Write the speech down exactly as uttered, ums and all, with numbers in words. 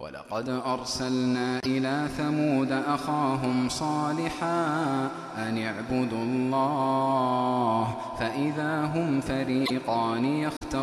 ولقد أرسلنا إلى ثمود أخاهم صالحا أن اعبدوا الله فإذا هم فريقان يختصمون